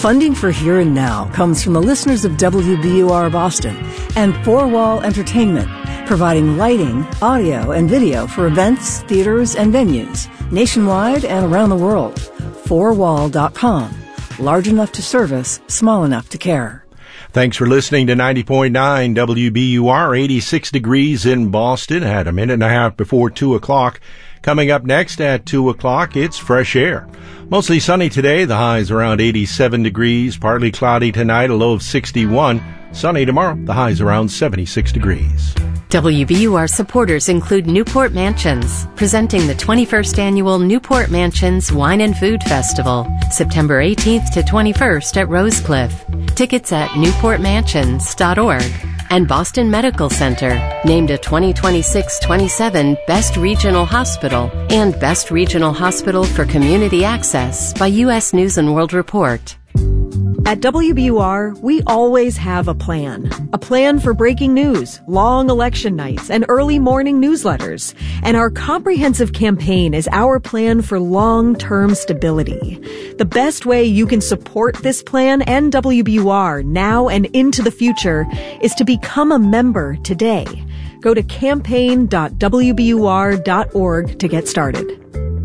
Funding for Here and Now comes from the listeners of WBUR Boston and Four Wall Entertainment, providing lighting, audio, and video for events, theaters, and venues nationwide and around the world. Fourwall.com. Large enough to service, small enough to care. Thanks for listening to 90.9 WBUR, 86 degrees in Boston at a minute and a half before 2 o'clock. Coming up next at 2 o'clock, it's Fresh Air. Mostly sunny today, the highs around 87 degrees, partly cloudy tonight, a low of 61. Sunny tomorrow, the highs around 76 degrees. WBUR supporters include Newport Mansions, presenting the 21st Annual Newport Mansions Wine and Food Festival, September 18th to 21st at Rosecliff. Tickets at newportmansions.org. And Boston Medical Center, named a 2026-27 Best Regional Hospital and Best Regional Hospital for Community Access by U.S. News & World Report. At WBUR, we always have a plan. A plan for breaking news, long election nights, and early morning newsletters. And our comprehensive campaign is our plan for long-term stability. The best way you can support this plan and WBUR now and into the future is to become a member today. Go to campaign.wbur.org to get started.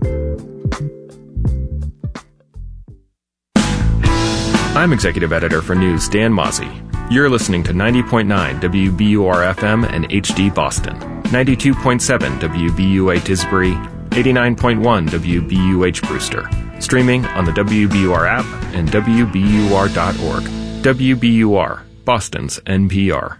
I'm Executive Editor for News Dan Mozzie. You're listening to 90.9 WBUR-FM and HD Boston, 92.7 WBUA Tisbury, 89.1 WBUH Brewster, streaming on the WBUR app and WBUR.org. WBUR, Boston's NPR.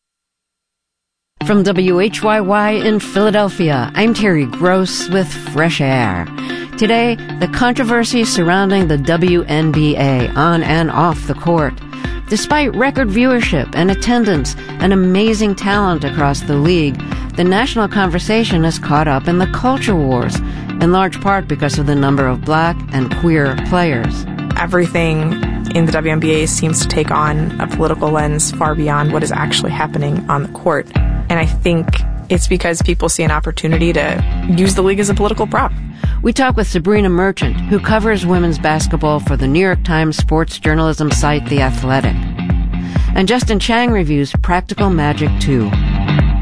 From WHYY in Philadelphia, I'm Terry Gross with Fresh Air. Today, the controversy surrounding the WNBA on and off the court. Despite record viewership and attendance and amazing talent across the league, the national conversation is caught up in the culture wars, in large part because of the number of black and queer players. Everything in the WNBA seems to take on a political lens far beyond what is actually happening on the court. And I think it's because people see an opportunity to use the league as a political prop. We talk with Sabrina Merchant, who covers women's basketball for the New York Times sports journalism site The Athletic. And Justin Chang reviews Practical Magic 2.